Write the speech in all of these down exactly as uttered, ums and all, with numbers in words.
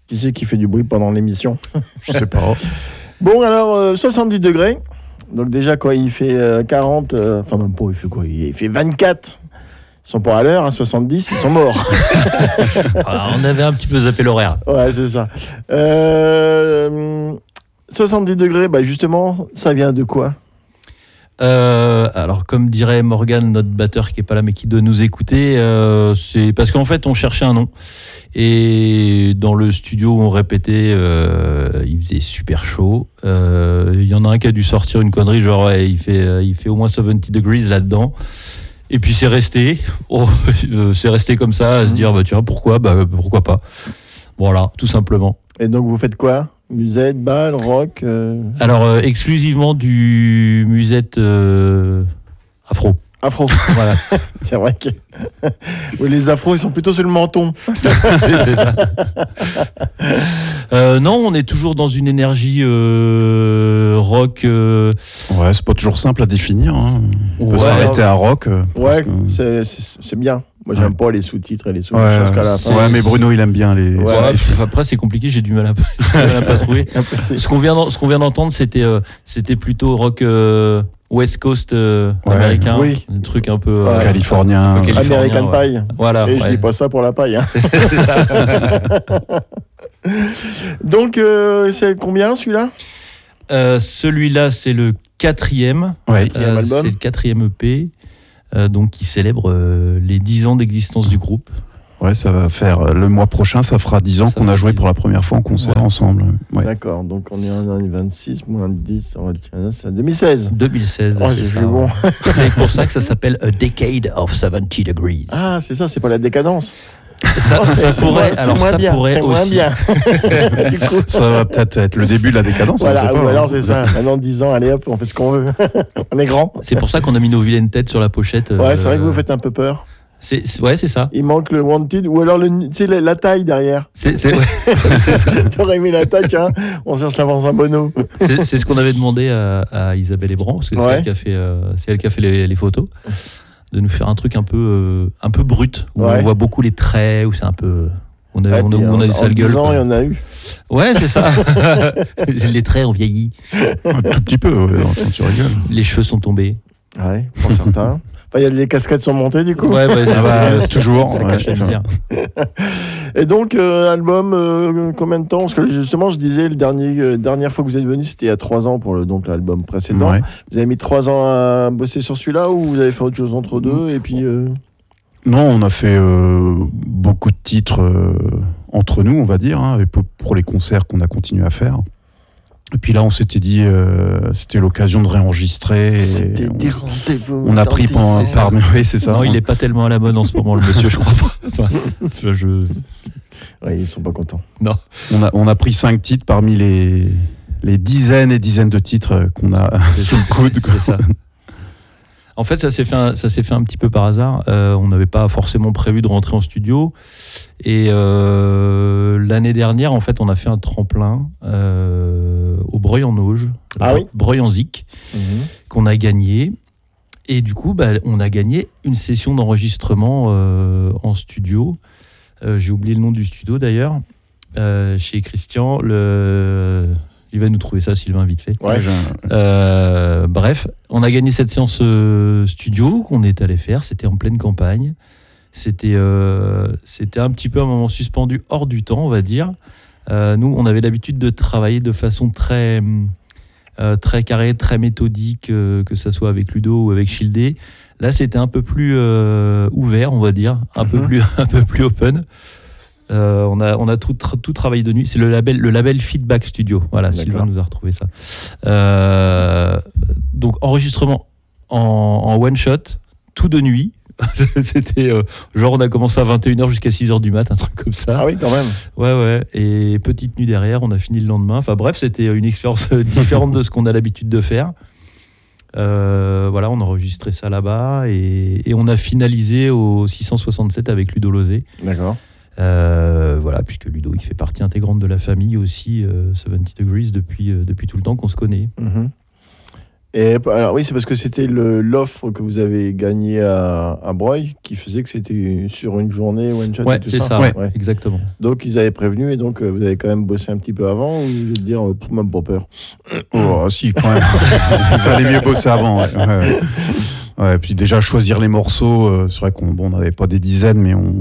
Qui c'est qui fait du bruit pendant l'émission? Je sais pas. Bon, alors, euh, soixante-dix degrés. Donc déjà, quand il fait euh, quarante, euh, enfin même pas, il fait quoi? Il fait vingt-quatre. Ils sont pas à l'heure, à soixante-dix, ils sont morts. Alors, on avait un petit peu zappé l'horaire. Ouais, c'est ça. Euh, soixante-dix degrés, bah justement, ça vient de quoi? Euh, alors, comme dirait Morgan, notre batteur qui est pas là mais qui doit nous écouter, euh, c'est parce qu'en fait, on cherchait un nom. Et dans le studio où on répétait, euh, il faisait super chaud. Euh, Il y en a un qui a dû sortir une connerie, genre ouais, il fait, euh, il fait au moins soixante degrees là-dedans. Et puis c'est resté. Oh, euh, c'est resté comme ça, à se dire, bah, tiens, pourquoi bah, pourquoi pas. Voilà, tout simplement. Et donc, vous faites quoi? Musette, bal, rock euh... Alors, euh, exclusivement du musette euh, afro. Afro. Voilà. C'est vrai que oui, les afros, ils sont plutôt sur le menton. c'est, c'est ça. Euh, non, on est toujours dans une énergie euh, rock. Euh... Ouais, c'est pas toujours simple à définir. Hein. On peut Ouais, s'arrêter à rock. euh, Ouais, que... c'est, c'est, c'est bien. Moi, j'aime Ouais. pas les sous-titres et les sous Ouais, jusqu'à la fin. ouais, mais Bruno, il aime bien les. Ouais. Ouais, après, c'est compliqué, j'ai du mal à, j'ai du mal à pas trouver. Après, c'est... Ce qu'on vient, d'en- ce qu'on vient d'entendre, c'était, euh, c'était plutôt rock euh, West Coast euh, Ouais, américain. oui. Un truc un peu. euh, Ouais. Californien. un peu californien, American ouais. Pie. Voilà. Et je ouais. dis pas ça pour la paille. Hein. C'est ça. Donc, euh, c'est combien celui-là? Euh, celui-là, c'est le quatrième. Ouais. Quatrième Euh, album. c'est le quatrième E P, euh, donc qui célèbre euh, les dix ans d'existence du groupe. Ouais, ça va faire le mois prochain, ça fera dix ans Ça qu'on a fait joué dix pour la première fois en concert Ouais. ensemble. Ouais. D'accord, donc on est en vingt-six, moins dix, on va dire, c'est deux mille seize. deux mille seize. Oh, c'est je ça, suis bon. ouais. C'est pour ça que ça s'appelle A Decade of soixante degrees. Ah, c'est ça, c'est pas la décadence. Ça, Oh, c'est, ça c'est pourrait, moins, c'est alors moins ça bien, pourrait c'est moins aussi. bien. Du coup, Ça va peut-être être le début de la décadence. on voilà, sait pas, ou hein. alors c'est ça. Maintenant, dix ans, allez hop, on fait ce qu'on veut. On est grand. C'est pour ça qu'on a mis nos vilaines têtes sur la pochette. Ouais, euh, c'est vrai que vous faites un peu peur. C'est, c'est- ouais, c'est ça. Il manque le Wanted, ou alors le, tu sais, la, la taille derrière. C'est, c'est, ouais, c'est ça. Tu aurais mis la taille, tiens, on cherche l'avance un bono. C'est- c'est ce qu'on avait demandé à, à Isabelle Ebran, parce que c'est Ouais. elle qui a fait, euh, c'est elle qui a fait les, les photos, de nous faire un truc un peu, euh, un peu brut, où Ouais. on voit beaucoup les traits, où c'est un peu. On a, Ouais, on a, puis on a en- des sales en gueules. dix ans, quoi. il y en a eu. Ouais, c'est ça. Les traits ont vieilli, Un tout petit peu, ouais, attends, tu rigoles. les cheveux sont tombés. Ouais, pour certains. Enfin, il y a les cascades sont montées, du coup. Ouais, ouais, Ah bah, toujours. ça ouais, cache à ça. dire. Et donc, euh, album, euh, combien de temps? Parce que justement, je disais, la dernier, euh, dernière fois que vous êtes venu, c'était il y a trois ans pour le, donc, l'album précédent. Ouais. Vous avez mis trois ans à bosser sur celui-là ou vous avez fait autre chose entre deux? Et puis, euh, Non, on a fait euh, beaucoup de titres euh, entre nous, on va dire, hein, et pour, pour les concerts qu'on a continué à faire. Et puis là, on s'était dit, euh, c'était l'occasion de réenregistrer. et c'était on, des rendez-vous. on a pris pendant dans par, oui, c'est ça. Non, il est pas tellement à la mode en ce moment, le monsieur, je crois pas. Enfin, je, je- Ouais, ils sont pas contents. non. On a, on a pris cinq titres parmi les, les dizaines et dizaines de titres qu'on a sous le coude. quoi. C'est ça. En fait, ça s'est fait un, ça s'est fait un petit peu par hasard. Euh, on n'avait pas forcément prévu de rentrer en studio. Et euh, l'année dernière, en fait, on a fait un tremplin euh, au Breuil-en-Auge, Ah oui. Breuil-en-Zic, qu'on a gagné. Et du coup, bah, on a gagné une session d'enregistrement euh, en studio. Euh, j'ai oublié le nom du studio d'ailleurs. Euh, chez Christian, le... il va nous trouver ça, Sylvain, vite fait. Ouais. J'ai un- Euh, bref, on a gagné cette séance euh, studio qu'on est allé faire. C'était en pleine campagne. C'était, euh, c'était un petit peu un moment suspendu hors du temps, on va dire. Euh, nous, on avait l'habitude de travailler de façon très, euh, très carrée, très méthodique, euh, que ce soit avec Ludo ou avec Shieldé. Là, c'était un peu plus euh, ouvert, on va dire, un, peu Mhm. plus, un peu plus open. Euh, on a, on a tout, tra- tout travaillé de nuit. C'est le label, le label Feedback Studio. Voilà, D'accord. Sylvain nous a retrouvé ça. Euh, donc, enregistrement en, en one shot, tout de nuit. C'était euh, genre, on a commencé à vingt et une heures jusqu'à six heures du mat, un truc comme ça. Ah oui, quand même. Ouais, ouais. Et petite nuit derrière, on a fini le lendemain. Enfin, bref, c'était une expérience différente de ce qu'on a l'habitude de faire. Euh, voilà, on a enregistré ça là-bas et, et on a finalisé au six cent soixante-sept avec Ludo Lozé. D'accord. Euh, voilà, puisque Ludo, il fait partie intégrante de la famille aussi, euh, soixante degrees, depuis, euh, depuis tout le temps qu'on se connaît. Mhm. Et alors oui, c'est parce que c'était le- l'offre que vous avez gagnée à, à Breuil qui faisait que c'était sur une journée one shot Ouais, et tout c'est ça. ça, Ouais. ouais, exactement. Donc ils avaient prévenu et donc euh, vous avez quand même bossé un petit peu avant ou je veux dire euh, même pas peur. Oh, si, quand même. Il fallait mieux bosser avant. Ouais, ouais, ouais. Ouais, puis déjà, choisir les morceaux, euh, c'est vrai qu'on bon, n'avait pas des dizaines, mais on,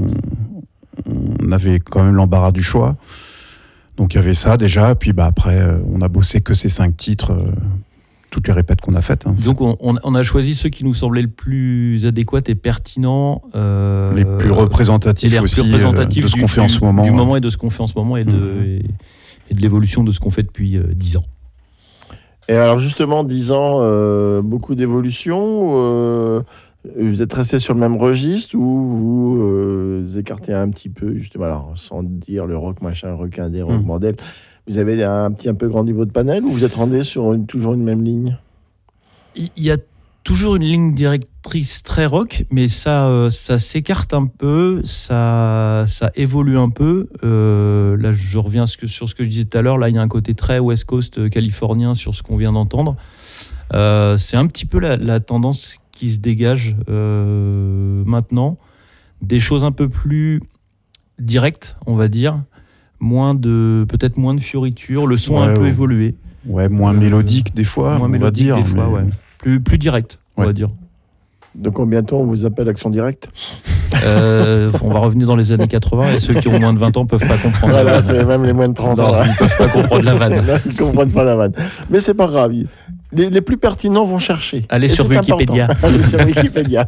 on avait quand même l'embarras du choix. Donc il y avait ça déjà, puis bah, après, euh, on a bossé que ces cinq titres, euh, toutes les répètes qu'on a faites. Hein. Donc on, on- on a choisi ceux qui nous semblaient le plus adéquats et pertinents. euh, Les plus et représentatifs les aussi plus euh, représentatifs de ce du- qu'on fait en du- ce moment. Du ouais. moment et de ce qu'on fait en ce moment et de, Mhm. et, et de l'évolution de ce qu'on fait depuis euh, dix ans. Et alors justement, dix ans, euh, beaucoup d'évolution. euh, vous êtes resté sur le même registre ou vous euh, écartez un petit peu, justement, alors, sans dire le rock machin, rock indé, rock Mm. bordel. Vous avez un petit un peu grand niveau de panel ou vous êtes rendu sur une- toujours une même ligne? Il y a toujours une ligne directrice très rock, mais ça, euh, ça s'écarte un peu, ça, ça évolue un peu. Euh, là, je reviens ce que- sur ce que je disais tout à l'heure. Là, il y a un côté très West Coast euh, californien sur ce qu'on vient d'entendre. Euh, c'est un petit peu la, la tendance qui se dégage euh, maintenant. Des choses un peu plus directes, on va dire. Moins de, peut-être moins de fioritures. Le son a Ouais, un peu ouais. évolué. Ouais, moins Euh, mélodique des fois, moins on va mélodique dire. des fois, mais- ouais. Plus, plus direct, on Ouais. va dire. De combien de temps on vous appelle Action Directe? Euh, on va revenir dans les années quatre-vingts et ceux qui ont moins de vingt ans peuvent pas comprendre. la Voilà, vanne. c'est même les moins de trente Non, ans. ils ne peuvent pas comprendre la vanne. Non, ils comprennent pas la vanne. Mais c'est pas grave. ils- Les, les plus pertinents vont chercher. Allez Et sur c'est Wikipédia. important. Allez sur Wikipédia.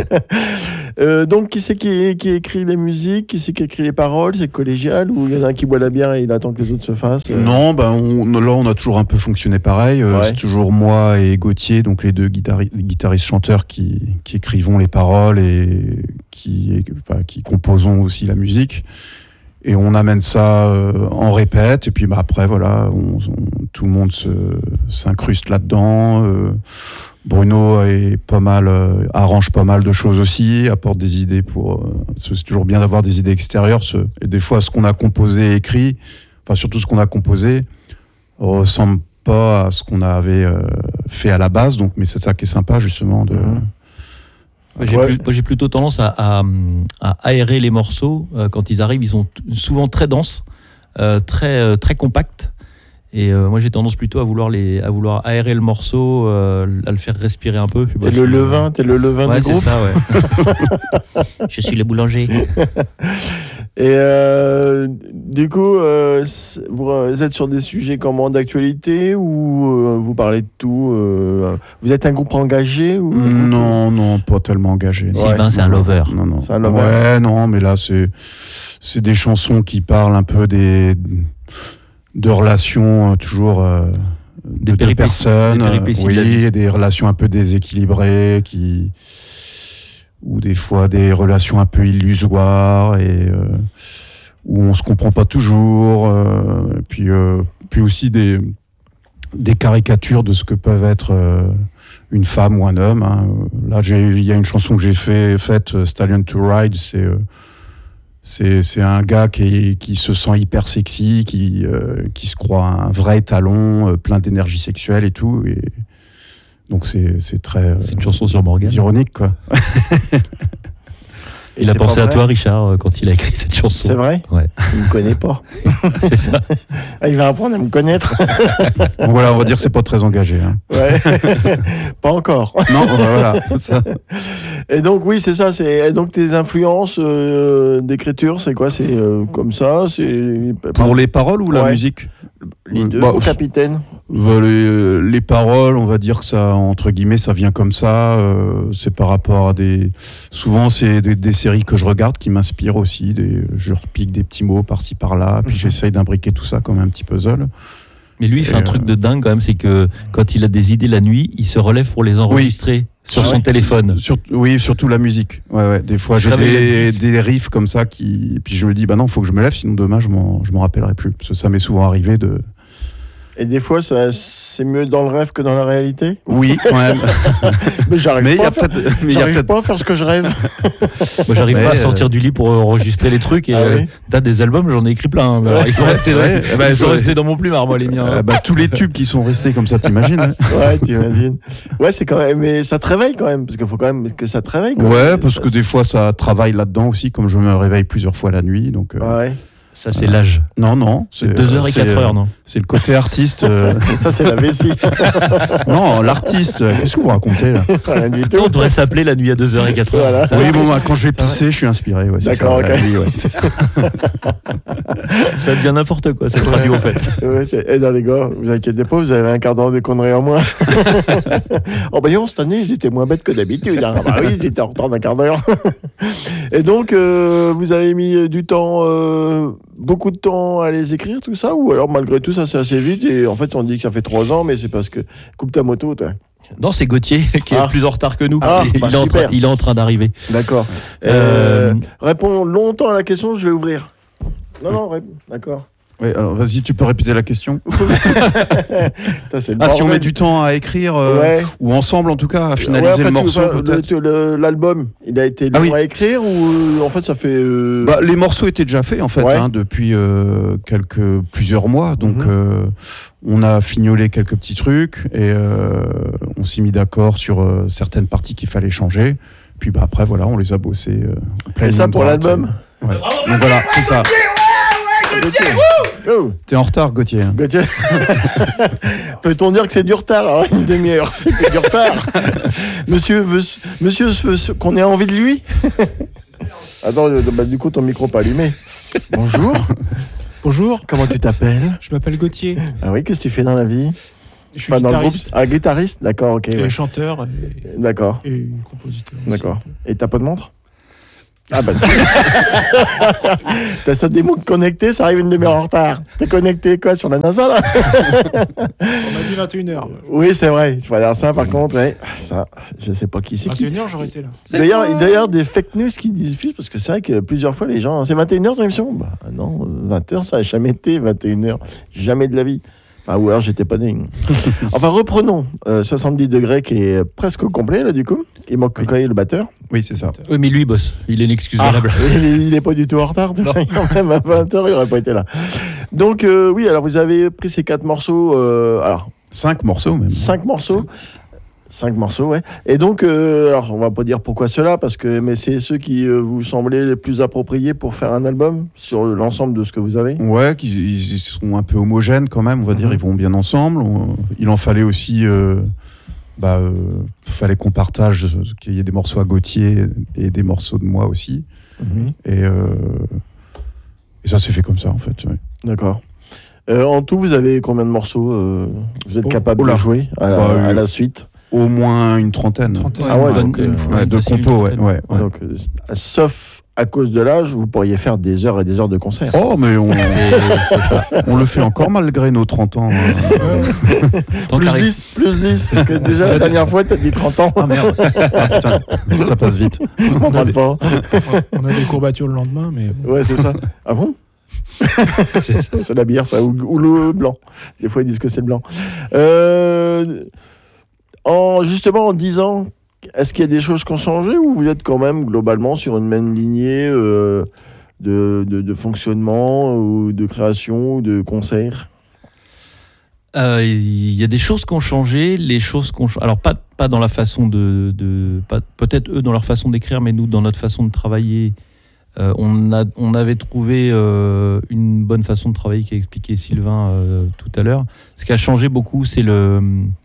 Euh, donc, qui c'est qui, qui écrit les musiques? Qui c'est qui écrit les paroles? C'est collégial ou il y en a un qui boit la bière et il attend que les autres se fassent? euh Non, ben on, là on a toujours un peu fonctionné pareil. Euh, Ouais. C'est toujours moi et Gauthier, donc les deux guitari- guitaristes chanteurs qui, qui écrivons les paroles et qui, enfin, qui composons aussi la musique. Et on amène ça euh, en répète. Et puis bah, après, voilà, on, on- tout le monde se, s'incruste là-dedans. Euh, Bruno est pas mal, euh, arrange pas mal de choses aussi, apporte des idées pour. Euh, c'est toujours bien d'avoir des idées extérieures. Ce, et des fois, ce qu'on a composé et écrit, enfin surtout ce qu'on a composé, ressemble pas à ce qu'on avait euh, fait à la base. Donc, mais c'est ça qui est sympa justement de. Mhm. Moi, j'ai Ouais. plus- moi, j'ai plutôt tendance à, à, à aérer les morceaux. Euh, quand ils arrivent, ils sont t- souvent très denses, euh, très, euh, très compacts. Et euh, moi, j'ai tendance plutôt à vouloir, les, à vouloir aérer le morceau, euh, à le faire respirer un peu. Je sais pas T'es le si- levain, t'es le levain Ouais, du c'est groupe. ça, ouais. Je suis le boulanger. Et euh, du coup, euh, c'est- vous, euh, vous êtes sur des sujets comment d'actualité ou euh, vous parlez de tout euh, Vous êtes un groupe engagé ou Non, non, pas tellement engagé. non. Sylvain, c'est un Non, lover. Non, non. C'est un lover. Ouais, non, mais là, c'est, c'est des chansons qui parlent un peu des, de relations euh, toujours euh, de Des deux péripéties- personnes. des péripéties de la oui, des relations un peu déséquilibrées, qui, ou des fois des relations un peu illusoires et euh, où on se comprend pas toujours. Euh, et puis, euh, puis aussi des, des caricatures de ce que peuvent être euh, une femme ou un homme. Hein. Là, j'ai- il y a une chanson que j'ai fait, faite, euh, Stallion to Ride, c'est euh, c'est c'est un gars qui, qui se sent hyper sexy, qui, euh, qui se croit un vrai talon, euh, plein d'énergie sexuelle et tout. Et donc c'est c'est très euh, C'est une chanson sur Morgan. ironique, quoi. Et Il a c'est pensé pas à vrai toi, Richard, euh, quand il a écrit cette chanson. C'est vrai? Ouais. Il me connaît pas. C'est ça. Ah, il va apprendre à me connaître. Donc voilà, on va dire que c'est pas très engagé. Hein. Ouais. Pas encore. Non, bah voilà, c'est ça. Et donc oui, c'est ça. C'est et donc tes influences euh, d'écriture, c'est quoi? C'est euh, comme ça. C'est Pour les paroles ou la Ouais. musique? les deux. Bah, au capitaine. Bah, les, les paroles, on va dire que ça, entre guillemets, ça vient comme ça. euh, c'est par rapport à des. Souvent, c'est des, des séries que je regarde qui m'inspirent aussi. Des, je repique des petits mots par-ci par-là, puis Mhm. j'essaye d'imbriquer tout ça comme un petit puzzle. Mais lui, il fait Et un truc de dingue quand même, c'est que quand il a des idées la nuit, il se relève pour les enregistrer sur Ah son ouais. téléphone. Sur- oui, surtout la musique. Ouais, ouais. Des fois, Je j'ai réveille des, la musique. des riffs comme ça qui. Puis je me dis, bah non, il faut que je me lève, sinon demain, je m'en, je m'en rappellerai plus. Parce que ça m'est souvent arrivé de, Et des fois, ça, c'est mieux dans le rêve que dans la réalité. Oui, quand même. Mais j'arrive Mais il y pas, a à faire, peut-être. mais il y a j'arrive peut-être- pas à faire ce que je rêve. Moi, j'arrive Mais, pas à euh, sortir du lit pour enregistrer les trucs. Et Ah euh, oui. t'as des albums, j'en ai écrit plein. hein. Alors, ils sont Ouais, restés, ouais. eh ben, ils sont Ouais. restés dans mon plumard, moi, les miens. Euh, hein. bah, tous les tubes qui sont restés comme ça, t'imagines hein. Ouais, t'imagines. Ouais, c'est quand même. Mais ça te réveille quand même, parce qu'il faut quand même que ça te réveille. quoi. Ouais, parce Ça- que des fois, ça travaille là-dedans aussi, comme je me réveille plusieurs fois la nuit. Donc, euh, Ouais. Ça, c'est l'âge. non, non. C'est deux heures et c'est, quatre heures, non C'est le côté artiste. euh, Ça, c'est la vessie. Non, l'artiste. euh, Qu'est-ce que vous racontez là Rien du tout. On devrait s'appeler la nuit à deux heures et quatre heures. Voilà. Ça Oui, va bon, bah, quand je vais pisser, je suis inspiré. Ouais, c'est D'accord, ça, ok. oui, ouais, c'est ça. Ça devient n'importe quoi, cette radio, en fait. Ouais, c'est... Eh, dans les gars, vous inquiétez pas, vous avez un quart d'heure de conneries en moins. Oh, bah, non, cette année, j'étais moins bête que d'habitude. hein. Bah oui, j'étais en retard d'un quart d'heure. Et donc, euh, vous avez mis du temps, euh, beaucoup de temps à les écrire, tout ça? Ou alors, malgré tout, ça, c'est assez vite? Et en fait, on dit que ça fait trois ans, mais c'est parce que. Coupe ta moto, toi. Non, c'est Gauthier qui est Ah. plus en retard que nous. Ah, il, bah, est en train, super. il est en train d'arriver. D'accord. Euh, Euh, Réponds longtemps à la question, je vais ouvrir. Non, non, rép- d'accord. Ouais, alors, vas-y, tu peux répéter la question. Ça, c'est le Ah, si on bordel. met du temps à écrire, euh, Ouais. ou ensemble en tout cas, à finaliser Ouais, en fait, le morceau enfin, peut-être. le- le- L'album, il a été long Ah oui. à écrire ou euh, en fait ça fait. euh, Bah, les morceaux étaient déjà faits en fait Ouais. hein, depuis euh, quelques plusieurs mois, donc Mhm. euh, on a fignolé quelques petits trucs et euh, on s'est mis d'accord sur euh, certaines parties qu'il fallait changer. Puis bah après voilà, on les a bossés. Euh, en pleine Et ça ligne pour droite. l'album. Ouais. Donc voilà, c'est ça. Gauthier. Oh, T'es en retard, Gauthier. hein. Gauthier. Peut-on dire que c'est du retard alors, une demi-heure, c'est que du retard. Monsieur veut, monsieur veut qu'on ait envie de lui. Attends, euh, bah, du coup ton micro pas allumé. Bonjour. Bonjour, Comment tu t'appelles? je m'appelle Gauthier. Ah oui, qu'est-ce que tu fais dans la vie? Je suis Enfin, dans le groupe. guitariste Ah, guitariste. D'accord, ok. et ouais. chanteur et, D'accord, et compositeur. aussi. d'accord. Et t'as pas de montre? Ah bah si. T'as ça des montres connectées, ça arrive une demi-heure en retard. T'es connecté quoi sur la NASA là? On m'a dit vingt et une heures. Oui, c'est vrai. Il faut dire ça par contre. Ouais. Ça, je sais pas qui c'est qui. vingt et une heures, j'aurais été là. D'ailleurs, d'ailleurs, des fake news qui diffusent, parce que c'est vrai que plusieurs fois les gens. C'est vingt et une heures ton émission? Bah non, vingt heures, ça n'a jamais été vingt et une heures. Jamais de la vie. Enfin, ou alors j'étais pas né. Enfin, reprenons. Euh, soixante-dix degrés qui est presque au complet là du coup. Il manque que quand même le batteur. Oui, c'est ça. Oui, mais lui, il bosse. Il est inexcusable. il, est, il est pas du tout en retard. tu vois. Même à vingt heures, il aurait pas été là. Donc, euh, oui, alors vous avez pris ces quatre morceaux. euh, alors, Cinq morceaux même. cinq morceaux. Cinq morceaux, ouais. Et donc, euh, alors, on va pas dire pourquoi cela, parce que, mais c'est ceux qui euh, vous semblaient les plus appropriés pour faire un album sur l'ensemble de ce que vous avez. Ouais, qu'ils ils sont un peu homogènes quand même, on va dire, Mhm. ils vont bien ensemble. On- il en fallait aussi, euh, bah, euh, fallait qu'on partage, euh, qu'il y ait des morceaux à Gauthier et des morceaux de moi aussi. Et, euh, et ça s'est fait comme ça en fait. ouais. D'accord. Euh, en tout, vous avez combien de morceaux euh, vous êtes Oh, capable oula. de jouer à la, Bah, euh, à la suite? Au moins une trentaine. trentaine. Ah ouais, Une bonne- donc, euh, une fois, Ouais, une de facile compos, ouais, trentaine. ouais, ouais. Donc, euh, sauf à cause de l'âge, vous pourriez faire des heures et des heures de concert. Oh, mais on, C'est- c'est ça. on le fait encore malgré nos trente ans. hein. Tant Plus qu'arrive- dix, plus dix, parce que déjà la dernière fois, t'as dit trente ans. Ah merde, ah, putain, ça passe vite. Je m'en On a, parle des, pas. on a des courbatures le lendemain, mais bon. Ouais, c'est ça. Ah bon? C'est la bière, ça, ou, ou le blanc. Des fois, ils disent que c'est le blanc. Euh, en, justement, en dix ans, est-ce qu'il y a des choses qui ont changé ou vous êtes quand même globalement sur une même lignée euh, de, de, de fonctionnement ou de création ou de concert? Euh, Il y a des choses qui ont changé, les choses qui ont changé. Alors, pas, pas dans la façon de. de pas- peut-être eux dans leur façon d'écrire, mais nous, dans notre façon de travailler, euh, on, a, on avait trouvé euh, une bonne façon de travailler qu'a expliqué Sylvain euh, tout à l'heure. Ce qui a changé beaucoup, c'est le,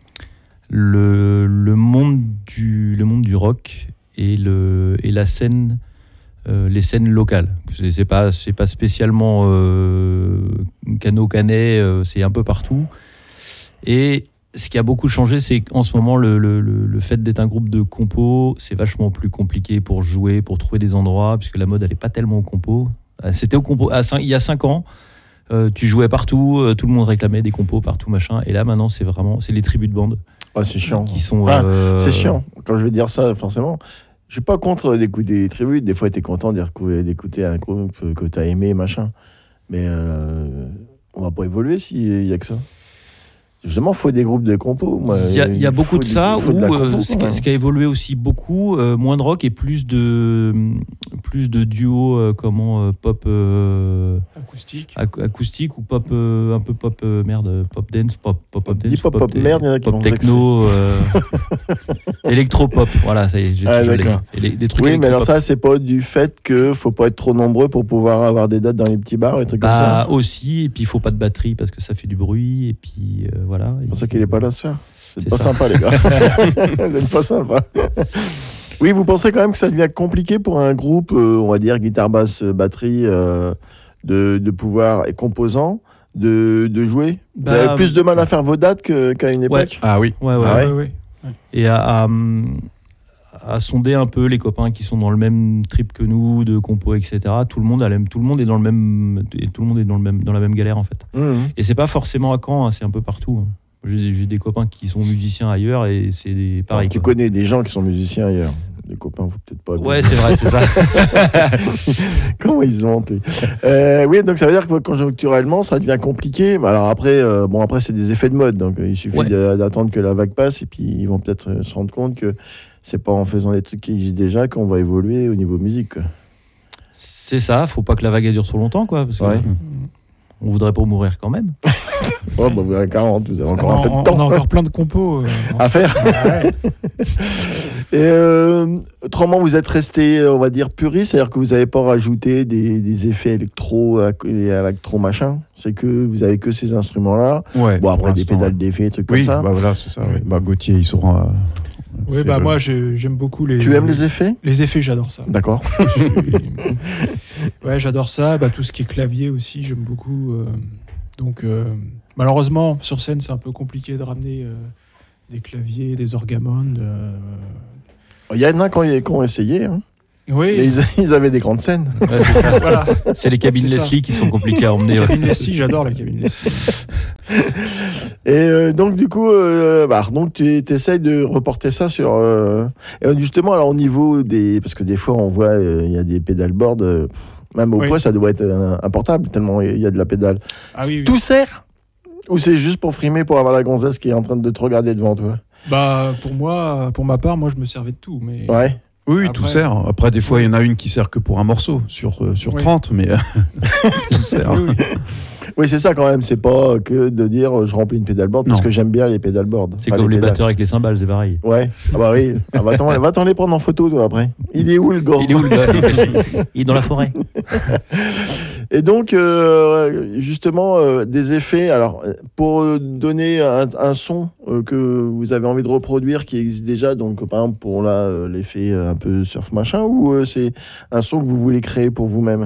le, le, monde du, le monde du rock et, le, et la scène. Euh, les scènes locales. C'est, c'est pas, c'est pas spécialement euh, Cano-Canet, euh, c'est un peu partout. Et ce qui a beaucoup changé, c'est qu'en ce moment, le, le, le, le fait d'être un groupe de compos, c'est vachement plus compliqué pour jouer, pour trouver des endroits, puisque la mode, elle n'est pas tellement au compo. Euh, C'était au compo. À cinq, il y a cinq ans, euh, tu jouais partout, euh, tout le monde réclamait des compos partout, machin. Et là, maintenant, c'est vraiment c'est les tribus de bande Ah, c'est chiant. qui sont. Ah, euh, C'est chiant. Quand je vais dire ça, forcément, je suis pas contre d'écouter des tribus. Des fois, tu es content d'écouter d'écouter un groupe que tu as aimé, machin. Mais euh, on va pas évoluer s'il y a que ça. Justement, il faut des groupes de compos. Moi, Il y a, il y a beaucoup de des- ça, il faut ou de la euh, compo, ce, qui, quoi. ce qui a évolué aussi beaucoup, euh, moins de rock et plus de, plus de duos, euh, comment, euh, pop euh, Acoustique. ac- acoustique ou pop, euh, un peu pop, euh, merde, pop dance, pop, pop, pop Dis dance, pop, pop, te- merde, il y en a qui pop vont techno, euh, électro-pop, voilà, ça y est, j'ai Ah, je l'ai. d'accord. Et les- des trucs Oui, mais alors électro-pop. ça, c'est pas du fait qu'il faut pas être trop nombreux pour pouvoir avoir des dates dans les petits bars et des trucs comme Bah, ça. aussi, et puis il faut pas de batterie parce que ça fait du bruit, et puis euh, voilà. C'est pour ça qu'il est pas là ce soir. C'est C'est pas ça. sympa, les gars. C'est pas sympa. Oui, vous pensez quand même que ça devient compliqué pour un groupe, euh, on va dire guitare, basse, euh, batterie, euh, de, de pouvoir, et composants, de, de jouer. Vous Bah, avez plus de mal à faire vos dates que- qu'à une époque. Ah oui. Ouais, ouais. Ah ouais. ouais, ouais. Et à, à, à sonder un peu les copains qui sont dans le même trip que nous, de compo, et cetera. Tout le monde a la même- tout le monde est dans le même, et tout le monde est dans le même, dans la même galère en fait. Mhm. Et c'est pas forcément à Caen, hein, c'est un peu partout. J'ai j'ai des copains qui sont musiciens ailleurs et c'est des- pareil. Tu quoi. connais des gens qui sont musiciens ailleurs. Des copains, faut peut-être pas. Ouais, c'est vrai, c'est ça. Comment ils ont lui euh, Oui, donc ça veut dire que conjoncturellement, ça devient compliqué. Mais alors après, euh, bon, après c'est des effets de mode, donc euh, il suffit Ouais. de- d'attendre que la vague passe et puis ils vont peut-être euh, se rendre compte que c'est pas en faisant des trucs qui existent déjà qu'on va évoluer au niveau musique. quoi. C'est ça, faut pas que la vague elle dure trop longtemps, quoi. Parce que Ouais. on voudrait pas mourir quand même. Oh, bah, vous avez quarante, vous avez encore un peu on, de temps on a encore plein de compos. euh, en à faire. Ouais. Et euh, autrement, vous êtes resté, on va dire, puriste, c'est-à-dire que vous n'avez pas rajouté des, des effets électro à- et électro machin. C'est que vous avez que ces instruments-là. Ouais, Bon, après pour des l'instant, pédales ouais. d'effets, des trucs Oui, comme ça. bah voilà, c'est ça. Oui. ouais. Bah, Gauthier, il saura. euh, Oui, c'est bah le- moi j'ai- j'aime beaucoup les. Tu aimes les effets Les effets, j'adore ça. D'accord. Je suis- ouais, j'adore ça. Bah, tout ce qui est clavier aussi, j'aime beaucoup. euh, Donc, euh, malheureusement, sur scène, c'est un peu compliqué de ramener euh, des claviers, des orgamones. euh, Il y en a qui ont, qui ont essayé. Hein. Oui, Mais ils, ils avaient des grandes scènes. Ouais, c'est ça. voilà. C'est les cabines C'est ça. Leslie qui sont compliquées à emmener. La ouais. cabine Leslie, j'adore la cabine Leslie. Et euh, donc, du coup, euh, bah, donc, tu essayes de reporter ça sur. Euh, et justement, alors, au niveau des. Parce que des fois, on voit, euh, il y a des pédalboards. euh, même au Oui. poids, ça doit être euh, un portable, tellement il y a de la pédale. Ah oui, oui. Tout sert Ou c'est juste pour frimer, pour avoir la gonzesse qui est en train de te regarder devant toi Bah, pour moi, pour ma part, moi, je me servais de tout. Mais... Ouais. Oui, Après- tout sert. Après, des fois, il y en a une qui sert que pour un morceau sur, euh, sur Oui. trente, mais euh, tout sert. Oui, oui. Oui, c'est ça quand même. C'est pas que de dire euh, je remplis une pédalboard parce Non. que j'aime bien les pédalboards. C'est Enfin, comme les pédales. batteurs avec les cymbales, c'est pareil. Ouais. Ah bah oui. Ah, va t'en va t'en les prendre en photo, toi, après. Il est où le gars Il est où le gars Il est dans la forêt. Et donc, euh, justement, euh, des effets. Alors, euh, pour euh, donner un, un son euh, que vous avez envie de reproduire qui existe déjà, donc par exemple pour là euh, l'effet euh, un peu surf machin, ou euh, c'est un son que vous voulez créer pour vous-même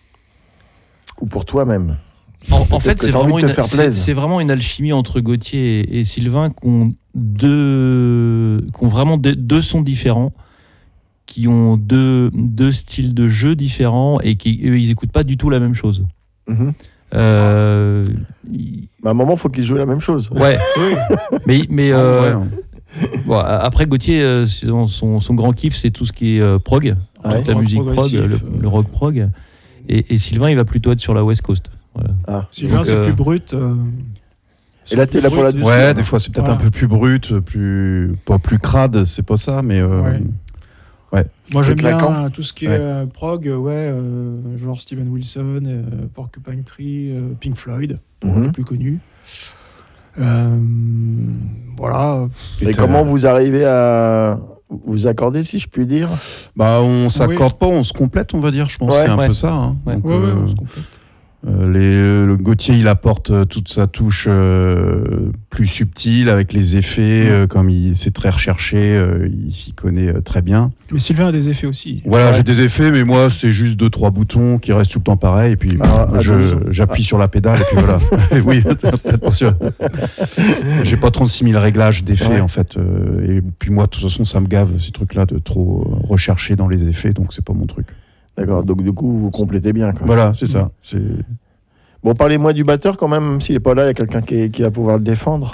ou pour toi-même. En, en Peut-être fait, que c'est t'as envie vraiment, de te une- faire c'est- plaisir. c'est vraiment une alchimie entre Gauthier et, et Sylvain qui ont deux, qui ont vraiment deux, deux sons différents, qui ont deux, deux styles de jeu différents et qui eux, ils écoutent pas du tout la même chose. Mhm. Euh, ils- Mais à un moment, il faut qu'ils jouent la même chose. ouais, mais mais euh, Ouais. bon, a- après Gauthier, euh, son, son, son grand kiff, c'est tout ce qui est euh, prog, Ouais. toute la Rock musique prog, progressif, le, euh. le rock prog. Et, et Sylvain, il va plutôt être sur la West Coast. Voilà. Ah. Sylvain, Donc, c'est euh, plus brut. euh, Et là, t'es là pour la brut. douceur. Ouais, des fois c'est peut-être Voilà. un peu plus brut, plus pas plus crade, c'est pas ça, mais euh, Ouais. ouais. Moi, j'aime bien claquant. tout ce qui est Ouais. euh, prog, euh, ouais, euh, genre Steven Wilson, euh, Porcupine Tree, euh, Pink Floyd, pour Mhm. les plus connus. Euh, voilà. Et t'as- comment vous arrivez à vous accorder, si je puis dire Bah, on s'accorde pas, on se complète, on va dire. Je pense Ouais. que c'est un Ouais. peu ça. hein. Ouais. Donc, Ouais, ouais, euh, on se complète. Euh, les, le Gauthier, il apporte euh, toute sa touche euh, plus subtile avec les effets, euh, comme il c'est très recherché, euh, il s'y connaît euh, très bien. Mais Sylvain a des effets aussi. Voilà, Ouais. j'ai des effets, mais moi, c'est juste deux, trois boutons qui restent tout le temps pareils, et puis Ah, je- attention. j'appuie sur la pédale, et puis voilà. Oui, peut-être pas sûr. J'ai pas trente-six mille réglages d'effets, Ouais. en fait. euh, et puis moi, de toute façon, ça me gave, ces trucs-là, de trop euh, rechercher dans les effets, donc c'est pas mon truc. D'accord, donc du coup, vous complétez bien. Quoi. Voilà, c'est ça. C'est... Bon, parlez-moi du batteur quand même, même s'il n'est pas là, il y a quelqu'un qui, qui va pouvoir le défendre.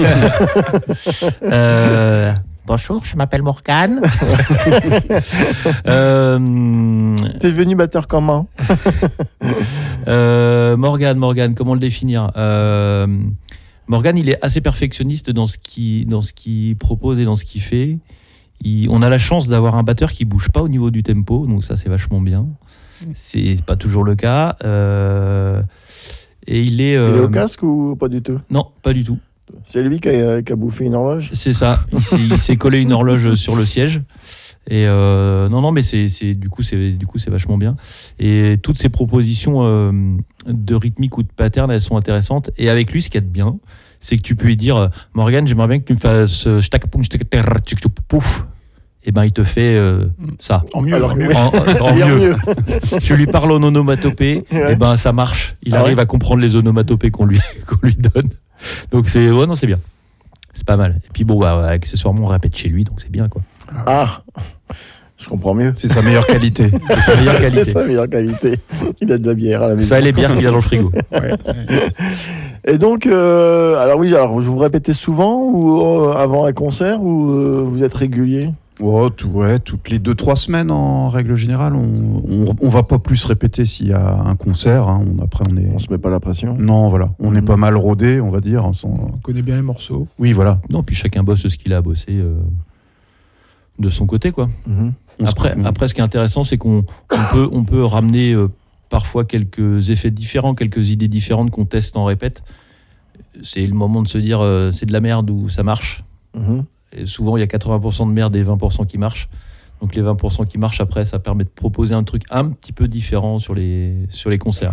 Euh, bonjour, je m'appelle Morgane. euh, T'es devenu batteur comment euh, Morgane, Morgane, comment le définir euh, Morgan, il est assez perfectionniste dans ce qu'il dans ce qu'il propose et dans ce qu'il fait. Il, on a la chance d'avoir un batteur qui bouge pas au niveau du tempo, donc ça c'est vachement bien. C'est pas toujours le cas. Euh, et il est. Euh, il est au casque ou pas du tout? Non, pas du tout. C'est lui qui a, qui a bouffé une horloge? C'est ça. Il s'est, il s'est collé une horloge sur le siège. Et euh, non, non, mais c'est, c'est du coup, c'est du coup, c'est vachement bien. Et toutes ces propositions euh, de rythmique ou de pattern, elles sont intéressantes. Et avec lui, ce qu'il y a de bien, c'est que tu peux lui dire, Morgan, j'aimerais bien que tu me fasses pouf. Et ben, il te fait euh, ça. En mieux. Alors, en mieux. En, en mieux. mieux. Tu lui parles en onomatopée, ouais. Et ben, ça marche. Il ah arrive ouais. à comprendre les onomatopées qu'on lui, qu'on lui donne. Donc c'est, ouais, non, c'est bien. C'est pas mal. Et puis bon, bah, accessoirement, on répète chez lui, donc c'est bien, quoi. Ah, je comprends mieux. C'est sa meilleure qualité. C'est sa meilleure qualité. C'est sa meilleure qualité. Il a de la bière à la maison. Ça, les bières qu'il a dans le frigo. Ouais. Et donc, euh, alors oui, alors je vous répétez souvent ou euh, avant un concert ou euh, vous êtes régulier? Oh, tout, ouais, toutes les deux trois semaines en règle générale. On, on, on va pas plus répéter s'il y a un concert. Hein. On, après, on est. On se met pas la pression. Non, voilà. On mmh. est pas mal rodé, on va dire. Sans... On connaît bien les morceaux. Oui, voilà. Non, puis chacun bosse ce qu'il a à bosser euh, de son côté, quoi. Mmh. Après, après, ce qui est intéressant, c'est qu'on on peut, on peut ramener euh, parfois quelques effets différents, quelques idées différentes qu'on teste en répète. C'est le moment de se dire euh, c'est de la merde ou ça marche. Mmh. Et souvent, il y a quatre-vingts pour cent de merde et vingt pour cent qui marchent. Donc les vingt pour cent qui marchent, après, ça permet de proposer un truc un petit peu différent sur les, sur les concerts.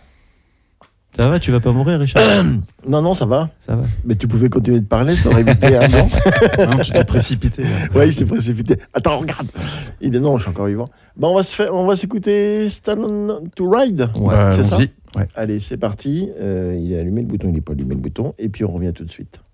Ça va, tu vas pas mourir, Richard? Non, non, ça va. Ça va. Mais tu pouvais continuer de parler, ça aurait évité un an. Non, tu t'es précipité. Ouais, il s'est précipité. Attends, regarde. Il est non, je suis encore vivant. Bon, on va se faire, on va s'écouter Stand to Ride. Ouais, c'est ça. Ouais. Allez, c'est parti. Euh, il est allumé le bouton, il n'est pas allumé le bouton, et puis on revient tout de suite.